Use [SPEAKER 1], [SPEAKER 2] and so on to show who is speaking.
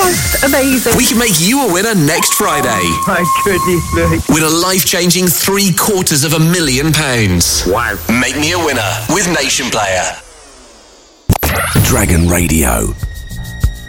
[SPEAKER 1] just amazing.
[SPEAKER 2] We can make you a winner next Friday.
[SPEAKER 1] My goodness me.
[SPEAKER 2] Win a life-changing £750,000.
[SPEAKER 1] Wow.
[SPEAKER 2] Make me a winner with Nation Player.
[SPEAKER 3] Dragon Radio.